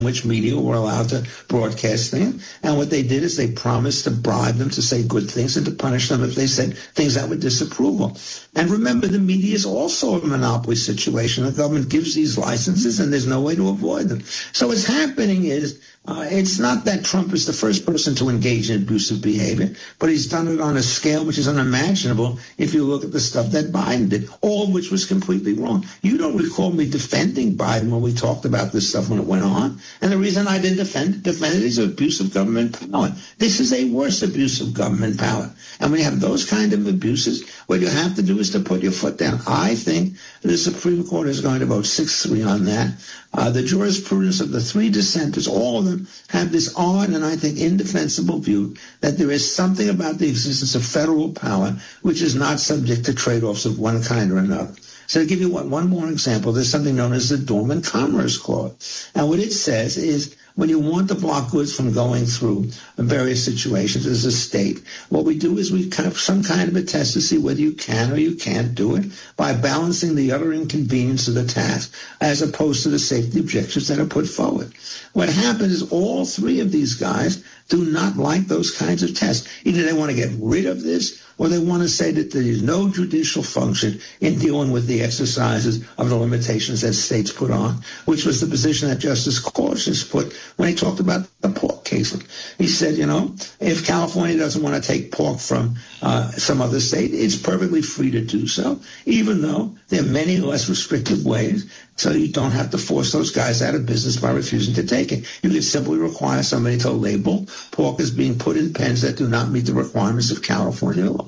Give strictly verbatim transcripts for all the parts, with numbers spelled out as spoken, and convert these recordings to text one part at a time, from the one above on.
which media were allowed to broadcast things. And what they did is they promised to bribe them to say good things and to punish them if they said things that were disapproval. And remember, the media is also a monopoly situation. The government gives these licenses and there's no way to avoid them. So what's happening is uh, it's not that Trump is the first person to engage in abusive behavior, but he's done it on a scale which is unimaginable if you look at the stuff that Biden did, all of which was completely wrong. You don't recall me defending Biden when we talked about this stuff when it went on. And the reason I didn't defend, defend it is abuse of government power. This is a worse abuse of government power. And when you have those kind of abuses, what you have to do is to put your foot down. I think the Supreme Court is going to vote six three on that. Uh, the jurisprudence of the three dissenters, all of them have this odd and I think indefensible view that there is something about the existence of federal power which is not subject to trade-offs of one kind or another. So to give you one, one more example, there's something known as the Dormant Commerce Clause. And what it says is when you want to block goods from going through various situations as a state, what we do is we have some kind of a test to see whether you can or you can't do it by balancing the utter inconvenience of the task as opposed to the safety objections that are put forward. What happens is all three of these guys do not like those kinds of tests. Either they want to get rid of this or they want to say that there is no judicial function in dealing with the exercises of the limitations that states put on, which was the position that Justice Gorsuch put when he talked about the pork case. He said, you know, if California doesn't want to take pork from uh, some other state, it's perfectly free to do so, even though there are many less restrictive ways, so you don't have to force those guys out of business by refusing to take it. You can simply require somebody to label pork as being put in pens that do not meet the requirements of California law.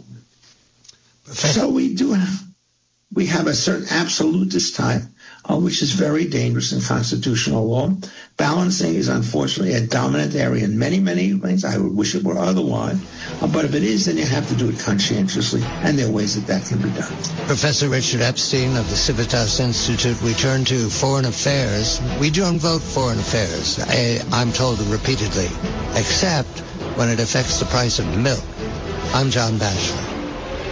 So we do have, we have a certain absolutist type, uh, which is very dangerous in constitutional law. Balancing is unfortunately a dominant area in many, many ways. I would wish it were otherwise. Uh, but if it is, then you have to do it conscientiously, and there are ways that that can be done. Professor Richard Epstein of the Civitas Institute. We turn to foreign affairs. We don't vote foreign affairs, I, I'm told repeatedly, except when it affects the price of milk. I'm John Batchelor.